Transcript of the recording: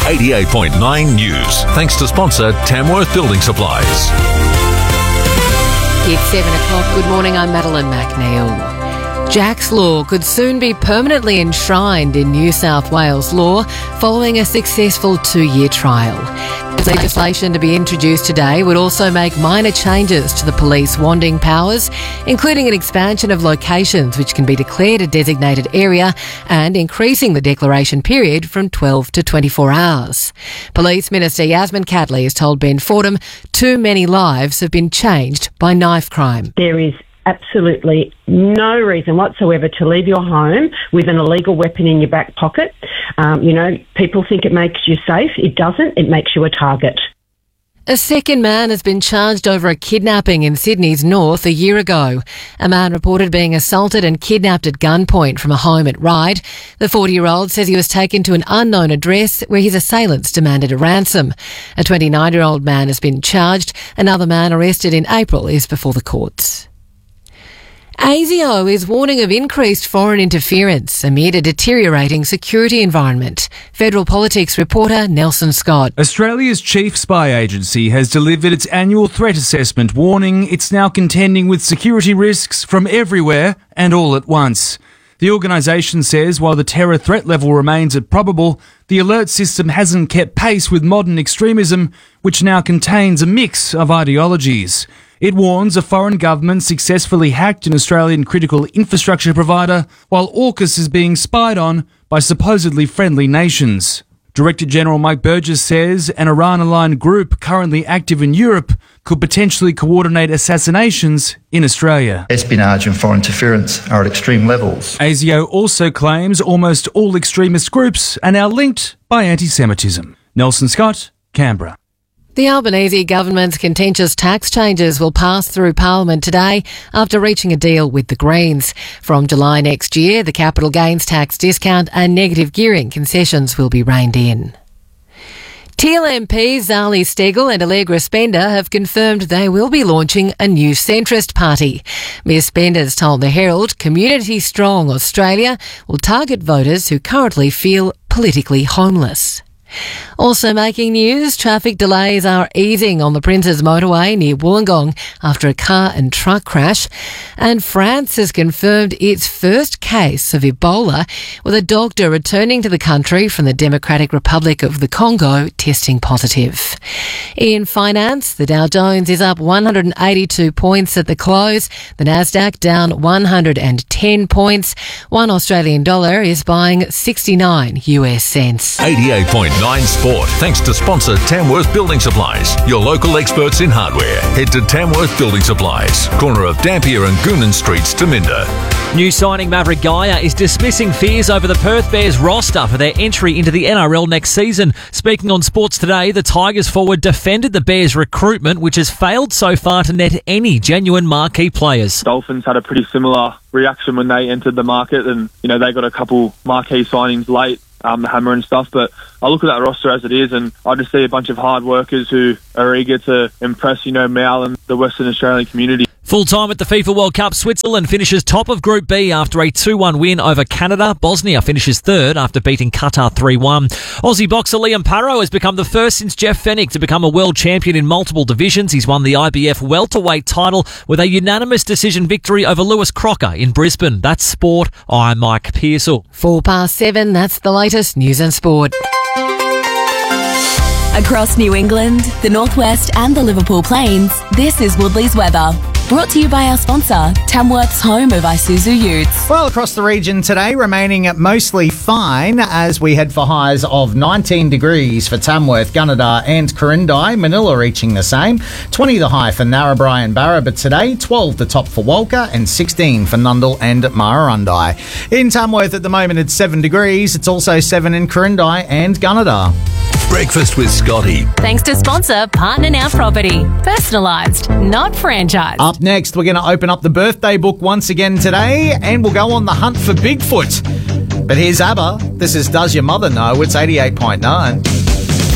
88.9 News. Thanks to sponsor Tamworth Building Supplies. It's 7 o'clock. Good morning, I'm Madeline McNeil. Jack's Law could soon be permanently enshrined in New South Wales law following a successful 2-year trial. Legislation to be introduced today would also make minor changes to the police wanding powers, including an expansion of locations which can be declared a designated area and increasing the declaration period from 12 to 24 hours. Police Minister Yasmin Catley has told Ben Fordham too many lives have been changed by knife crime. There is absolutely no reason whatsoever to leave your home with an illegal weapon in your back pocket. People think it makes you safe. It doesn't. It makes you a target. A second man has been charged over a kidnapping in Sydney's north a year ago. A man reported being assaulted and kidnapped at gunpoint from a home at Ryde. The 40-year-old says he was taken to an unknown address where his assailants demanded a ransom. A 29-year-old man has been charged. Another man arrested in April is before the courts. ASIO is warning of increased foreign interference amid a deteriorating security environment. Federal Politics reporter Nelson Scott. Australia's chief spy agency has delivered its annual threat assessment, warning it's now contending with security risks from everywhere and all at once. The organisation says while the terror threat level remains at probable, the alert system hasn't kept pace with modern extremism, which now contains a mix of ideologies. It warns a foreign government successfully hacked an Australian critical infrastructure provider, while AUKUS is being spied on by supposedly friendly nations. Director General Mike Burgess says an Iran-aligned group currently active in Europe could potentially coordinate assassinations in Australia. Espionage and foreign interference are at extreme levels. ASIO also claims almost all extremist groups are now linked by anti-Semitism. Nelson Scott, Canberra. The Albanese government's contentious tax changes will pass through Parliament today after reaching a deal with the Greens. From July next year, the capital gains tax discount and negative gearing concessions will be reined in. Teal MPs Zali Steggall and Allegra Spender have confirmed they will be launching a new centrist party. Ms Spender's told the Herald Community Strong Australia will target voters who currently feel politically homeless. Also making news, traffic delays are easing on the Princes Motorway near Wollongong after a car and truck crash. And France has confirmed its first case of Ebola, with a doctor returning to the country from the Democratic Republic of the Congo testing positive. In finance, the Dow Jones is up 182 points at the close. The Nasdaq down 110 points. $1 Australian dollar is buying 69 US cents. 88.9 Sport. Thanks to sponsor Tamworth Building Supplies, your local experts in hardware. Head to Tamworth Building Supplies, corner of Dampier and Goonan Streets to Minda. New signing Maverick Gaia is dismissing fears over the Perth Bears roster for their entry into the NRL next season. Speaking on Sports Today, the Tigers forward defended the Bears' recruitment, which has failed so far to net any genuine marquee players. Dolphins had a pretty similar reaction when they entered the market, and they got a couple marquee signings late. The Hammer and stuff, but I look at that roster as it is and I just see a bunch of hard workers who are eager to impress, Mal and the Western Australian community. Full time at the FIFA World Cup, Switzerland finishes top of Group B after a 2-1 win over Canada. Bosnia finishes third after beating Qatar 3-1. Aussie boxer Liam Parrow has become the first since Jeff Fennick to become a world champion in multiple divisions. He's won the IBF welterweight title with a unanimous decision victory over Lewis Crocker in Brisbane. That's sport. I'm Mike Pearsall. 7:04, that's the latest news and sport. Across New England, the Northwest and the Liverpool Plains, this is Woodley's weather. Brought to you by our sponsor, Tamworth's home of Isuzu Utes. Well, across the region today, remaining mostly fine as we head for highs of 19 degrees for Tamworth, Gunnedah and Corindai. Manila reaching the same. 20 the high for Narrabri and Barraba today. 12 the top for Walker and 16 for Nundle and Murrurundi. In Tamworth at the moment, it's 7 degrees. It's also 7 in Corindai and Gunnedah. Breakfast with Scotty. Thanks to sponsor Partner Now Property. Personalised, not franchised. Up next, we're going to open up the birthday book once again today and we'll go on the hunt for Bigfoot. But here's ABBA. This is Does Your Mother Know? It's 88.9.